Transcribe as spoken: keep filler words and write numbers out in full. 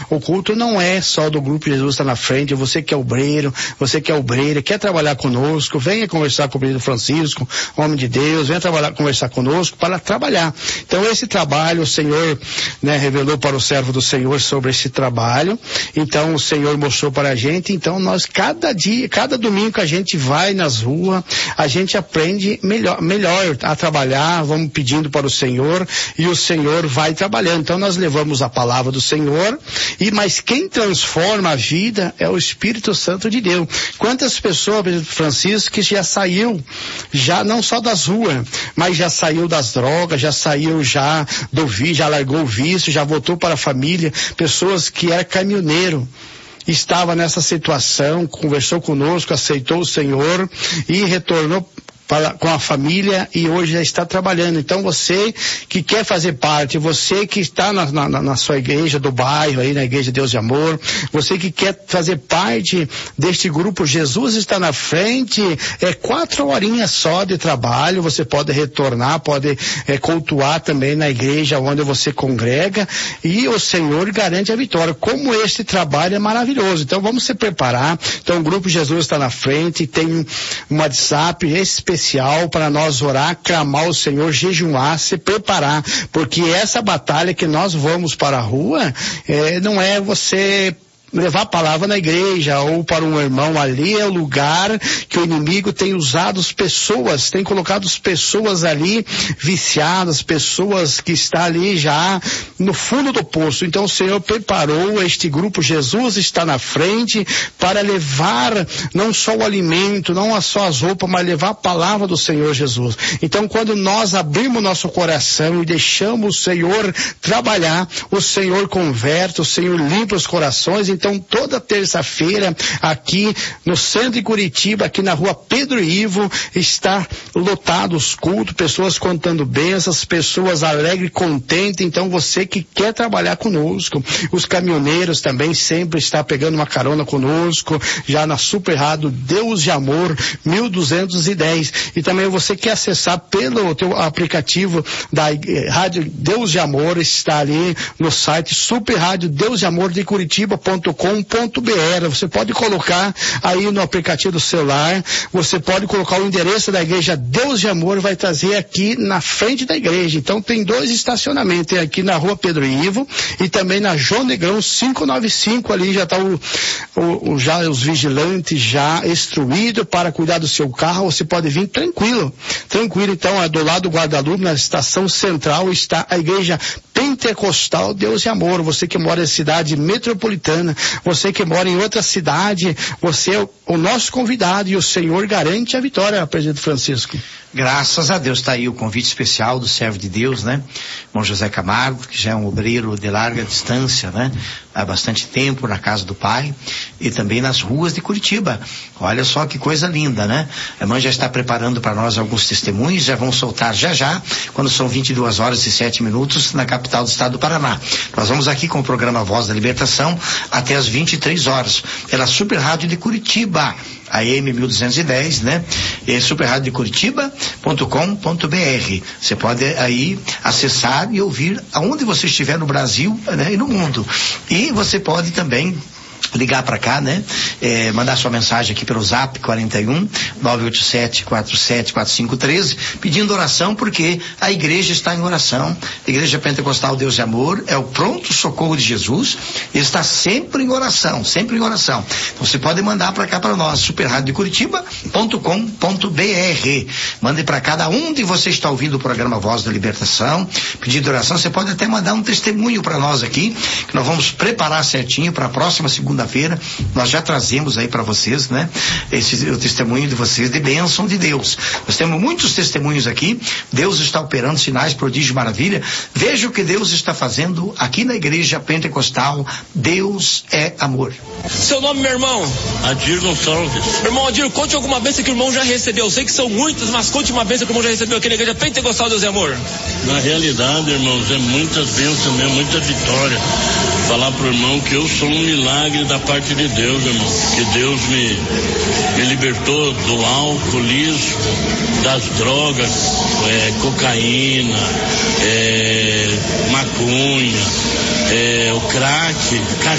O culto não é só do Grupo Jesus Está na Frente. Você que é obreiro, você que é obreira, quer trabalhar conosco, venha conversar com o Pedro Francisco, homem de Deus, venha trabalhar, conversar conosco para trabalhar. Então esse trabalho, o Senhor, né, revelou para o servo do Senhor sobre esse trabalho. Então o Senhor mostrou para a gente. Então nós, cada dia, cada domingo que a gente vai nas ruas, a gente aprende melhor, melhor a trabalhar, vamos pedindo para o Senhor e o Senhor vai trabalhando. Então nós levamos a palavra do Senhor, e mas quem transforma a vida é o Espírito Santo de Deus. Quantas pessoas, Francisco, que já saiu, já não só das ruas, mas já saiu das drogas, já saiu já do vício, já largou o vício, já voltou para a família, pessoas que eram caminhoneiro, estava nessa situação, conversou conosco, aceitou o Senhor e retornou para, com a família, e hoje já está trabalhando. Então você que quer fazer parte, você que está na, na, na sua igreja do bairro, aí na Igreja Deus de Amor, você que quer fazer parte deste grupo Jesus Está na Frente, é quatro horinhas só de trabalho, você pode retornar, pode é, cultuar também na igreja onde você congrega, e o Senhor garante a vitória. Como este trabalho é maravilhoso. Então vamos se preparar. Então o grupo Jesus Está na Frente tem um WhatsApp específico para nós orar, clamar o Senhor, jejuar, se preparar, porque essa batalha que nós vamos para a rua, é, não é você levar a palavra na igreja ou para um irmão. Ali é o lugar que o inimigo tem usado as pessoas, tem colocado as pessoas ali viciadas, pessoas que estão ali já no fundo do poço. Então o Senhor preparou este grupo Jesus Está na Frente para levar não só o alimento, não só as roupas, mas levar a palavra do Senhor Jesus. Então quando nós abrimos nosso coração e deixamos o Senhor trabalhar, o Senhor converte, o Senhor limpa os corações. Então toda terça-feira aqui no centro de Curitiba, aqui na rua Pedro Ivo, está lotado os cultos, pessoas contando bênçãos, pessoas alegres e contentes. Então você que quer trabalhar conosco, os caminhoneiros também sempre está pegando uma carona conosco, já na Super Rádio Deus de Amor mil duzentos e dez. E também você quer acessar pelo teu aplicativo da Rádio Deus de Amor, está ali no site Super Rádio Deus de Amor de Curitiba ponto com ponto br. Você pode colocar aí no aplicativo do celular, você pode colocar o endereço da igreja Deus de Amor, vai trazer aqui na frente da igreja. Então tem dois estacionamentos, tem aqui na rua Pedro Ivo e também na João Negrão quinhentos e noventa e cinco, ali já está o, o, o, já os vigilantes já instruídos para cuidar do seu carro. Você pode vir tranquilo, tranquilo. Então é do lado do guarda-lume, na estação central, está a igreja Pentecostal Deus de Amor. Você que mora em cidade metropolitana, você que mora em outra cidade, você é o nosso convidado, e o Senhor garante a vitória, presidente Francisco. Graças a Deus, está aí o convite especial do servo de Deus, né? Irmão José Camargo, que já é um obreiro de larga distância, né? Há bastante tempo na casa do Pai e também nas ruas de Curitiba. Olha só que coisa linda, né? A irmã já está preparando para nós alguns testemunhos, já vão soltar já já, quando são vinte e duas horas e sete minutos, na capital do estado do Paraná. Nós vamos aqui com o programa Voz da Libertação até as vinte e três horas, pela Super Rádio de Curitiba, A M mil duzentos e dez, né? É super rádio de curitiba ponto com ponto br. Você pode aí acessar e ouvir aonde você estiver no Brasil, né? E no mundo. E você pode também ligar para cá, né? É, mandar sua mensagem aqui pelo zap quarenta e um, nove oito sete, quatro sete quatro cinco um três, pedindo oração, porque a igreja está em oração. A Igreja Pentecostal Deus de Amor é o pronto socorro de Jesus, está sempre em oração, sempre em oração. Então você pode mandar para cá para nós, super rádio de curitiba ponto com ponto br. Mande para cá, da onde você está ouvindo o programa Voz da Libertação, pedindo oração. Você pode até mandar um testemunho para nós aqui, que nós vamos preparar certinho para a próxima segunda segunda-feira, nós já trazemos aí para vocês, né? Esse, o testemunho de vocês de bênção de Deus. Nós temos muitos testemunhos aqui. Deus está operando sinais, prodígio e maravilha. Veja o que Deus está fazendo aqui na Igreja Pentecostal. Deus é amor. Seu nome, meu irmão? Adir Gonçalves. Irmão Adir, conte alguma bênção que o irmão já recebeu. Eu sei que são muitas, mas conte uma bênção que o irmão já recebeu aqui na Igreja Pentecostal Deus é Amor. Na realidade, irmãos, é muitas bênçãos mesmo, muita vitória. Falar pro irmão que eu sou um milagre da parte de Deus, irmão. Que Deus me, me libertou do alcoolismo, das drogas, é, cocaína, é, maconha, é, o crack,